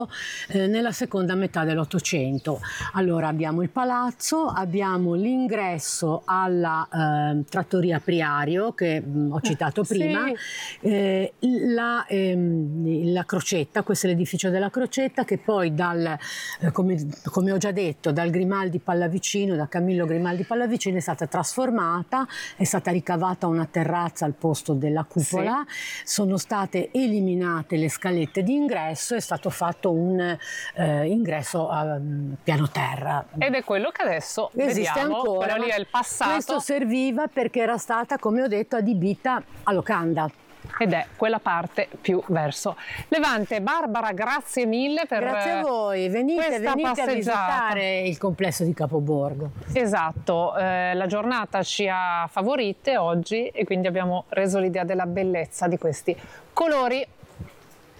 nella seconda metà dell'Ottocento. Allora abbiamo il palazzo, abbiamo l'ingresso alla trattoria Priario che ho citato prima, Sì. la Crocetta, questo è l'edificio della Crocetta che poi come ho già detto, dal Grimaldi Pallavicino, da Camillo Grimaldi Pallavicino è stata trasformata, è stata ricavata una terrazza al posto della cupola, sono state eliminate le scalette di ingresso, è stato fatto un ingresso a piano terra. Ed è quello che adesso esiste vediamo, ancora. quello lì è il passato. Questo serviva perché era stata, come ho detto, adibita a locanda. Ed è quella parte più verso Levante. Barbara, grazie mille per grazie a voi, venite passeggiata. A visitare il complesso di Capoborgo. Esatto, la giornata ci ha favorite oggi e quindi abbiamo reso l'idea della bellezza di questi colori